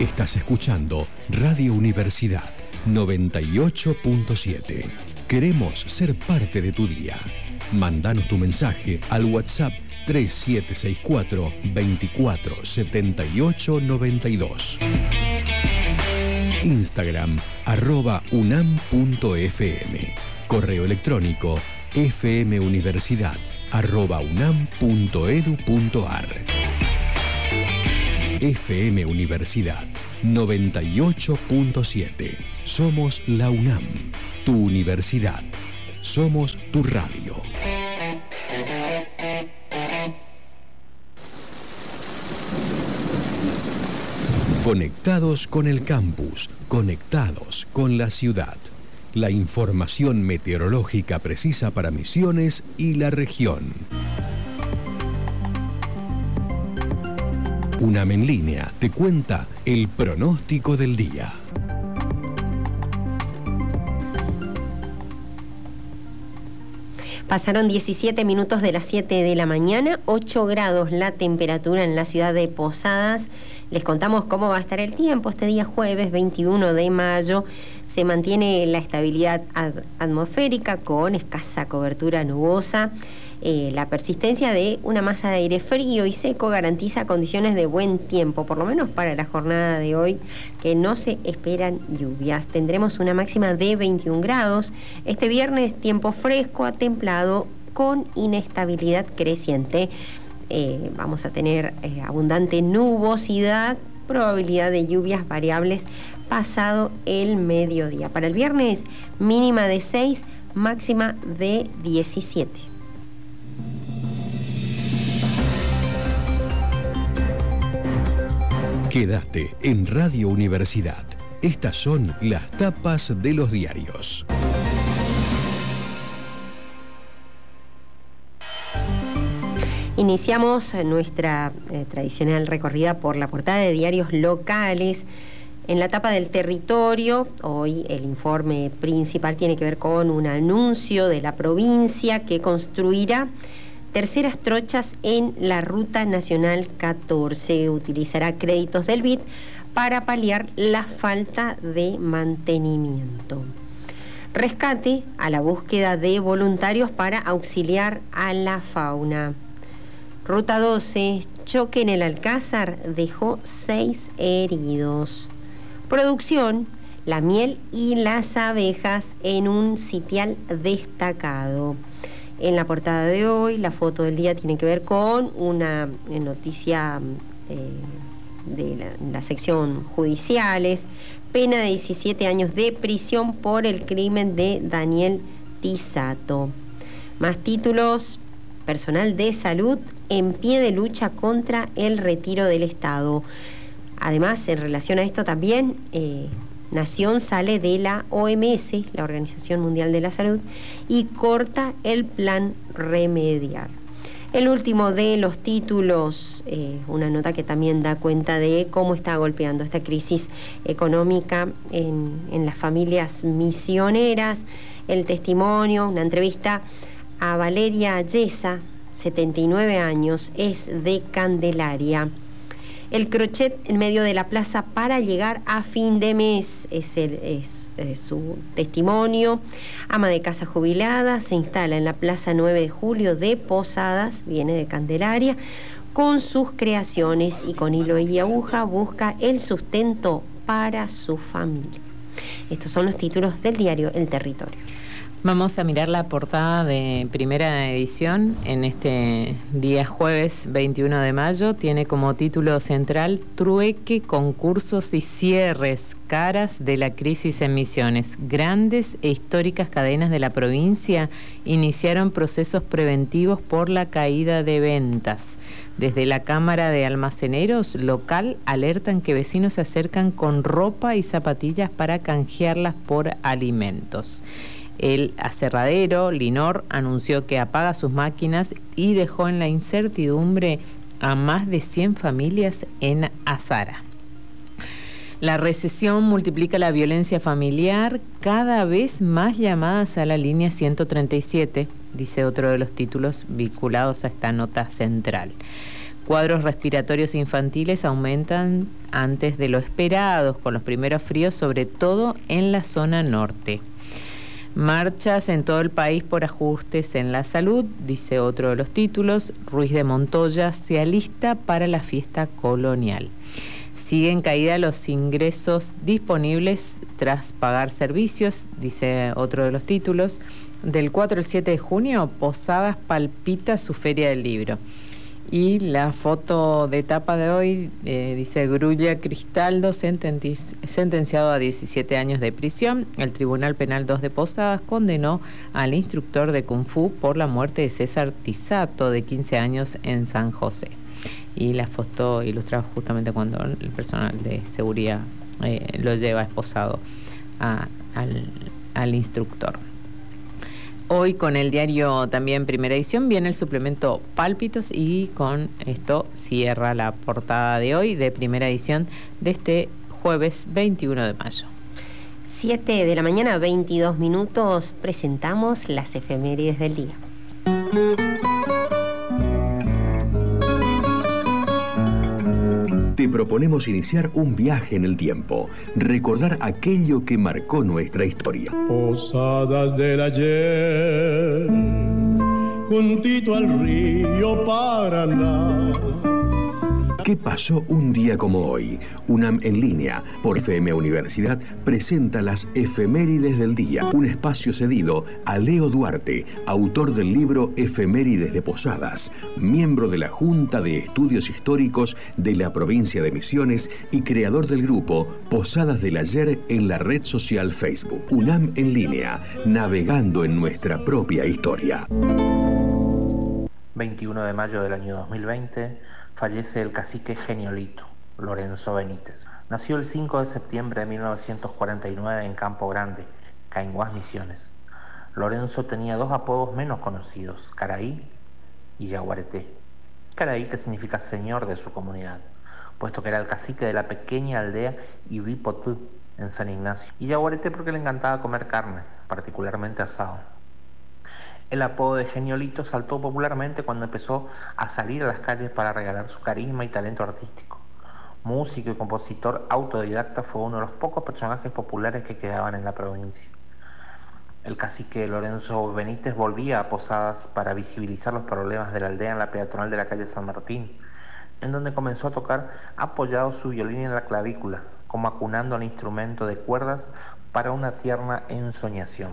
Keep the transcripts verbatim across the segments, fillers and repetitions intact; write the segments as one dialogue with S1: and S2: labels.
S1: Estás escuchando Radio Universidad noventa y ocho punto siete. Queremos ser parte de tu día. Mándanos tu mensaje al WhatsApp tres siete seis cuatro, veinticuatro, setenta y ocho, noventa y dos. Instagram, arroba unam punto fm. Correo electrónico, fmuniversidad, arroba unam punto edu punto ar. F M Universidad noventa y ocho punto siete. Somos la UNAM, tu universidad. Somos tu radio. Conectados con el campus, conectados con la ciudad. La información meteorológica precisa para Misiones y la región. UNAM en línea te cuenta el pronóstico del día.
S2: Pasaron diecisiete minutos de las siete de la mañana, ocho grados la temperatura en la ciudad de Posadas. Les contamos cómo va a estar el tiempo este día jueves veintiuno de mayo. Se mantiene la estabilidad atmosférica con escasa cobertura nubosa. Eh, la persistencia de una masa de aire frío y seco garantiza condiciones de buen tiempo, por lo menos para la jornada de hoy, que no se esperan lluvias. Tendremos una máxima de veintiún grados. Este viernes, tiempo fresco a templado con inestabilidad creciente. Eh, vamos a tener eh, abundante nubosidad, probabilidad de lluvias variables pasado el mediodía. Para el viernes, mínima de seis, máxima de diecisiete.
S1: Quédate en Radio Universidad. Estas son las tapas de los diarios.
S2: Iniciamos nuestra eh, tradicional recorrida por la portada de diarios locales. En la tapa del Territorio, hoy el informe principal tiene que ver con un anuncio de la provincia que construirá terceras trochas en la Ruta Nacional catorce. Utilizará créditos del B I D para paliar la falta de mantenimiento. Rescate a la búsqueda de voluntarios para auxiliar a la fauna. Ruta doce, choque en el Alcázar, dejó seis heridos. Producción, la miel y las abejas en un sitial destacado. En la portada de hoy, la foto del día tiene que ver con una noticia eh, de la, la sección judiciales. Pena de diecisiete años de prisión por el crimen de Daniel Tisato. Más títulos: personal de salud en pie de lucha contra el retiro del Estado. Además, en relación a esto también, eh, Nación sale de la O M S, la Organización Mundial de la Salud, y corta el plan Remediar. El último de los títulos, eh, una nota que también da cuenta de cómo está golpeando esta crisis económica en, en las familias misioneras. El testimonio, una entrevista a Valeria Yesa, setenta y nueve años, es de Candelaria. El crochet en medio de la plaza para llegar a fin de mes es, el, es, es su testimonio. Ama de casa jubilada, se instala en la Plaza nueve de julio de Posadas, viene de Candelaria, con sus creaciones y con hilo y aguja busca el sustento para su familia. Estos son los títulos del diario El Territorio.
S3: Vamos a mirar la portada de Primera Edición en este día jueves veintiuno de mayo. Tiene como título central: Trueque, concursos y cierres, caras de la crisis en Misiones. Grandes e históricas cadenas de la provincia iniciaron procesos preventivos por la caída de ventas. Desde la Cámara de Almaceneros local alertan que vecinos se acercan con ropa y zapatillas para canjearlas por alimentos. El aserradero Linor anunció que apaga sus máquinas y dejó en la incertidumbre a más de cien familias en Azara. La recesión multiplica la violencia familiar, cada vez más llamadas a la línea ciento treinta y siete, dice otro de los títulos vinculados a esta nota central. cuadros respiratorios infantiles aumentan antes de lo esperado, con los primeros fríos, sobre todo en la zona norte. Marchas en todo el país por ajustes en la salud, dice otro de los títulos. Ruiz de Montoya se alista para la fiesta colonial. Siguen caída los ingresos disponibles tras pagar servicios, dice otro de los títulos. Del cuatro al siete de junio, Posadas palpita su Feria del Libro. Y la foto de tapa de hoy eh, dice: Grulla Cristaldo sentenci- sentenciado a diecisiete años de prisión. El Tribunal Penal dos de Posadas condenó al instructor de Kung Fu por la muerte de César Tisato, de quince años, en San José. Y la foto ilustra justamente cuando el personal de seguridad eh, lo lleva esposado a, al, al instructor. Hoy con el diario también Primera Edición viene el suplemento Pálpitos, y con esto cierra la portada de hoy de Primera Edición de este jueves veintiuno de mayo.
S2: siete de la mañana, veintidós minutos, presentamos las efemérides del día.
S1: Te proponemos iniciar un viaje en el tiempo, recordar aquello que marcó nuestra historia.
S4: Posadas del ayer, juntito al río Paraná.
S1: ¿Qué pasó un día como hoy? UNAM en línea, por F M Universidad, presenta las efemérides del día, un espacio cedido a Leo Duarte, autor del libro Efemérides de Posadas, miembro de la Junta de Estudios Históricos de la provincia de Misiones y creador del grupo Posadas del Ayer en la red social Facebook. UNAM en línea, navegando en nuestra propia historia.
S5: veintiuno de mayo del año dos mil veinte, fallece el cacique Geniolito, Lorenzo Benítez. Nació el cinco de septiembre de mil novecientos cuarenta y nueve en Campo Grande, Cainguás, Misiones. Lorenzo tenía dos apodos menos conocidos, Caraí y Yaguareté. Caraí, que significa señor de su comunidad, puesto que era el cacique de la pequeña aldea Ibipotú, en San Ignacio. Y Yaguareté porque le encantaba comer carne, particularmente asado. El apodo de Geniolito saltó popularmente cuando empezó a salir a las calles para regalar su carisma y talento artístico. Músico y compositor autodidacta, fue uno de los pocos personajes populares que quedaban en la provincia. El cacique Lorenzo Benítez volvía a Posadas para visibilizar los problemas de la aldea en la peatonal de la calle San Martín, en donde comenzó a tocar apoyado su violín en la clavícula, como acunando al instrumento de cuerdas para una tierna ensoñación.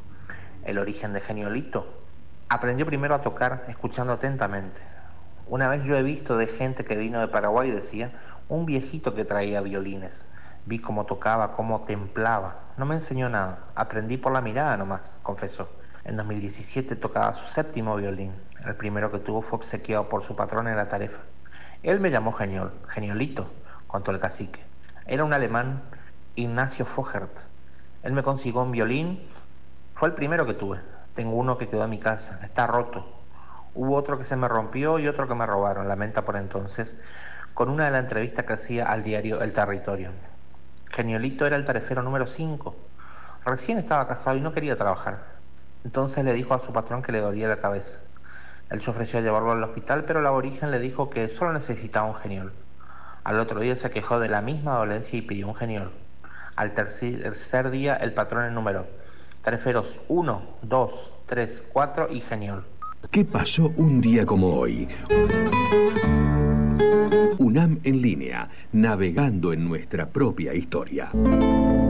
S5: El origen de Geniolito: aprendió primero a tocar escuchando atentamente. Una vez yo he visto de gente que vino de Paraguay, decía, un viejito que traía violines. Vi cómo tocaba, cómo templaba. No me enseñó nada, aprendí por la mirada nomás, confesó. En dos mil diecisiete tocaba su séptimo violín. El primero que tuvo fue obsequiado por su patrón en la Tarefa. Él me llamó Geniol, Geniolito, contó el cacique. Era un alemán, Ignacio Fogert. Él me consiguió un violín. Fue el primero que tuve. Tengo uno que quedó en mi casa. Está roto. Hubo otro que se me rompió y otro que me robaron, lamenta por entonces, con una de las entrevistas que hacía al diario El Territorio. Geniolito era el tarefero número cinco. Recién estaba casado y no quería trabajar. Entonces le dijo a su patrón que le dolía la cabeza. Él se ofreció a llevarlo al hospital, pero el aborigen le dijo que solo necesitaba un geniol. Al otro día se quejó de la misma dolencia y pidió un geniol. Al tercer, tercer día el patrón enumeró: tareferos uno, dos, tres, cuatro y Geniol.
S1: ¿Qué pasó un día como hoy? UNAM en línea, navegando en nuestra propia historia.